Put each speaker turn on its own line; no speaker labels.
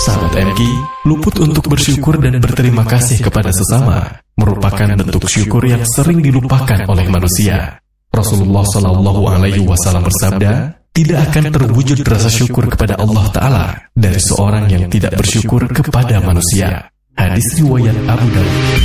Sahabat MK, luput untuk bersyukur dan berterima kasih kepada sesama merupakan bentuk syukur yang sering dilupakan oleh manusia. Rasulullah Shallallahu Alaihi Wasallam bersabda, tidak akan terwujud rasa syukur kepada Allah Ta'ala dari seorang yang tidak bersyukur kepada manusia. Hadis riwayat Abu Dawud.